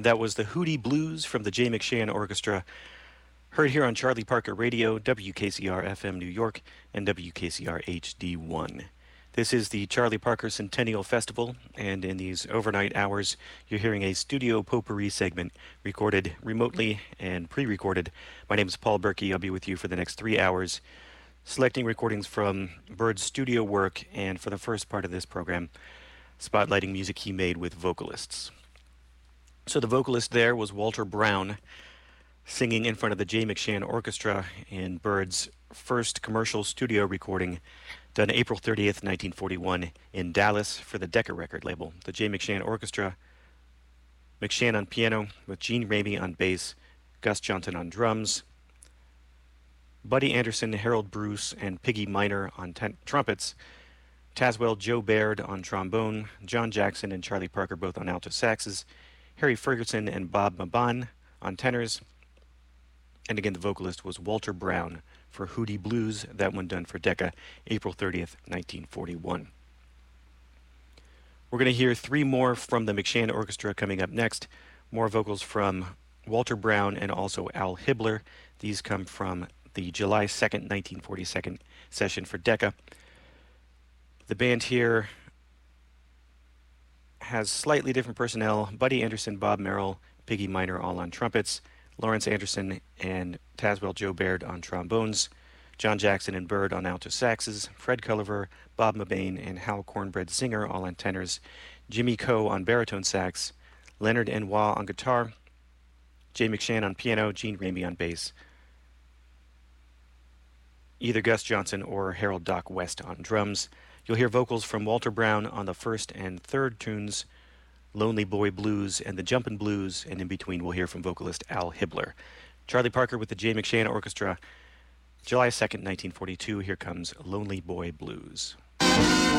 That was the Hootie Blues from the Jay McShann Orchestra, heard here on Charlie Parker Radio, WKCR FM New York, and WKCR HD1. This is the Charlie Parker Centennial Festival, and in these overnight hours, you're hearing a studio potpourri segment recorded remotely and pre-recorded. My name is Paul Berkey. I'll be with you for the next 3 hours, selecting recordings from Bird's studio work, and for the first part of this program, spotlighting music he made with vocalists. So the vocalist there was Walter Brown, singing in front of the Jay McShann Orchestra in Bird's first commercial studio recording, done April 30th, 1941, in Dallas for the Decca record label. The Jay McShann Orchestra, McShann on piano, with Gene Ramey on bass, Gus Johnson on drums, Buddy Anderson, Harold Bruce, and Piggy Minor on trumpets, Tazewell Joe Baird on trombone, John Jackson and Charlie Parker both on alto saxes, Harry Ferguson and Bob Maban on tenors, and again the vocalist was Walter Brown for Hootie Blues, that one done for Decca, April 30th, 1941. We're going to hear 3 more from the McShann Orchestra coming up next, more vocals from Walter Brown and also Al Hibbler. These come from the July 2nd, 1942 session for Decca. The band here has slightly different personnel. Buddy Anderson, Bob Merrill, Piggy Minor all on trumpets, Lawrence Anderson and Tazewell Joe Baird on trombones, John Jackson and Bird on alto saxes, Fred Culliver, Bob Mabane, and Hal Cornbread Singer all on tenors, Jimmy Coe on baritone sax, Leonard Enwa on guitar, Jay McShann on piano, Gene Ramey on bass, either Gus Johnson or Harold Doc West on drums. You'll hear vocals from Walter Brown on the first and third tunes, Lonely Boy Blues and the Jumpin' Blues, and in between we'll hear from vocalist Al Hibbler. Charlie Parker with the Jay McShann Orchestra, July 2nd, 1942. Here comes Lonely Boy Blues.